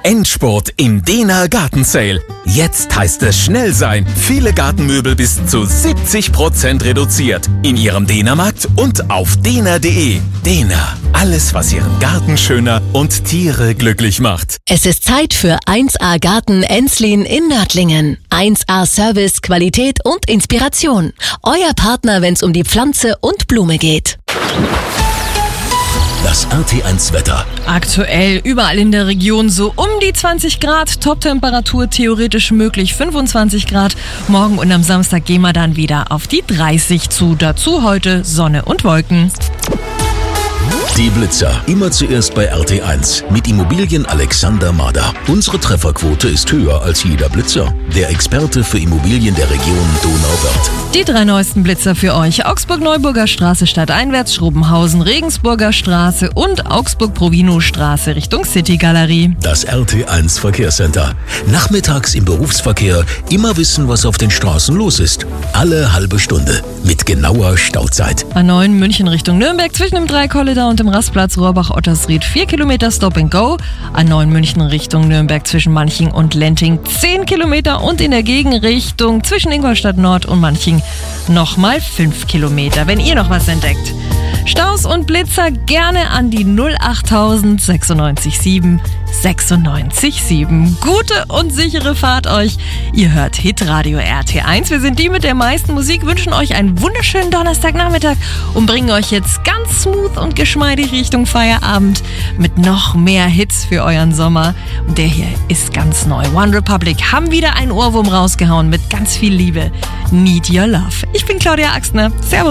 Endspurt im Dehner Garten Sale. Jetzt heißt es schnell sein. Viele Gartenmöbel bis zu 70% reduziert. In Ihrem Dehnermarkt und auf dehner.de. Dehner. Alles, was Ihren Garten schöner und Tiere glücklich macht. Es ist Zeit für 1A Garten Enslin in Nördlingen. 1A Service, Qualität und Inspiration. Euer Partner, wenn es um die Pflanze und Blume geht. Das RT1 Wetter. Aktuell überall in der Region so um die 20 Grad. Toptemperatur theoretisch möglich 25 Grad. Morgen und am Samstag gehen wir dann wieder auf die 30 zu. Dazu heute Sonne und Wolken. Die Blitzer. Immer zuerst bei RT1 mit Immobilien Alexander Mader. Unsere Trefferquote ist höher als jeder Blitzer. Der Experte für Immobilien der Region Donauwörth. Die 3 neuesten Blitzer für euch. Augsburg-Neuburger Straße stadteinwärts, Schrobenhausen, Regensburger Straße und Augsburg-Provino-Straße Richtung City-Galerie. Das RT1 Verkehrscenter. Nachmittags im Berufsverkehr immer wissen, was auf den Straßen los ist. Alle halbe Stunde mit genauer Stauzeit. A9 München Richtung Nürnberg zwischen dem Dreikollider und dem Rastplatz Rohrbach-Ottersried 4 Kilometer Stop and Go. A9 München Richtung Nürnberg zwischen Manching und Lenting 10 Kilometer und in der Gegenrichtung zwischen Ingolstadt Nord und Manching nochmal 5 Kilometer, wenn ihr noch was entdeckt. Staus und Blitzer gerne an die 08000 96 7 96 7. Gute und sichere Fahrt euch. Ihr hört Hitradio RT1. Wir sind die mit der meisten Musik, wünschen euch einen wunderschönen Donnerstagnachmittag und bringen euch jetzt ganz smooth und geschmeidig Richtung Feierabend mit noch mehr Hits für euren Sommer. Und der hier ist ganz neu. One Republic haben wieder einen Ohrwurm rausgehauen mit ganz viel Liebe. Need Your Love. Ich bin Claudia Axtner. Servus.